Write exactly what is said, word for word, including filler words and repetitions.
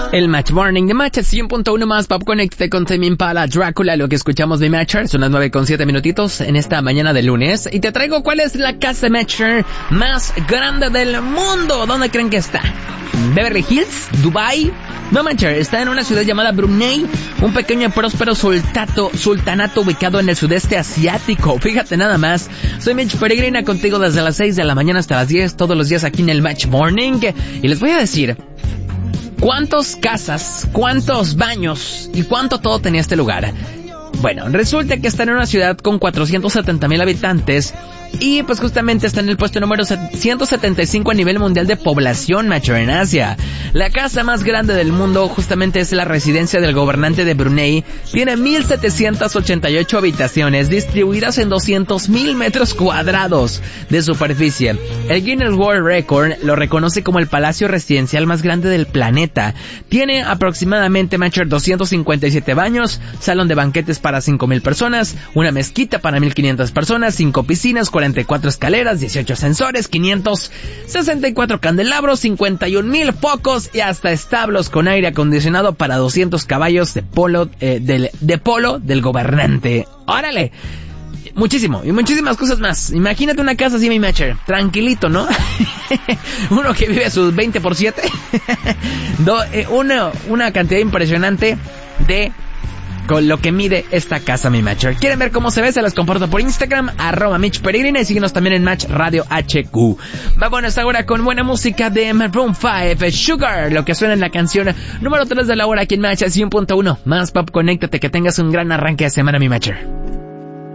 El Match Morning de Match cien punto uno más Pop Connect con Tame Impala, Drácula, lo que escuchamos de Matcher. Son las nueve con siete minutitos en esta mañana de lunes. Y te traigo cuál es la casa Matcher más grande del mundo. ¿Dónde creen que está? ¿Beverly Hills? ¿Dubai? No, Matcher, está en una ciudad llamada Brunei, un pequeño y próspero sultato, sultanato ubicado en el sudeste asiático. Fíjate nada más. Soy Mitch Peregrina contigo desde las seis de la mañana hasta las diez, todos los días aquí en el Match Morning. Y les voy a decir ¿cuántas casas, cuántos baños y cuánto todo tenía este lugar? Bueno, resulta que está en una ciudad con cuatrocientos setenta mil habitantes y pues justamente está en el puesto número ciento setenta y cinco a nivel mundial de población, macho, en Asia. La casa más grande del mundo justamente es la residencia del gobernante de Brunei. Tiene mil setecientas ochenta y ocho habitaciones distribuidas en doscientos mil metros cuadrados de superficie. El Guinness World Record lo reconoce como el palacio residencial más grande del planeta. Tiene aproximadamente, macho, doscientos cincuenta y siete baños, salón de banquetes para cinco mil personas, una mezquita para mil quinientas personas, cinco piscinas, cuarenta y cuatro escaleras, dieciocho ascensores, quinientos sesenta y cuatro candelabros, cincuenta y un mil focos y hasta establos con aire acondicionado para doscientos caballos de polo, eh, del, de polo del gobernante. ¡Órale! Muchísimo, y muchísimas cosas más. Imagínate una casa así, mi Matcher, tranquilito, ¿no? Uno que vive a sus veinte por siete. Do, eh, una, una cantidad impresionante de con lo que mide esta casa, mi Matcher. ¿Quieren ver cómo se ve? Se las comparto por Instagram, arroba Mitch Peregrina, y síguenos también en Match Radio H Q. Vámonos ahora con buena música de Maroon cinco, Sugar, lo que suena en la canción número tres de la hora aquí en Match cien punto uno. Más Pop, conéctate, que tengas un gran arranque de semana, mi Matcher.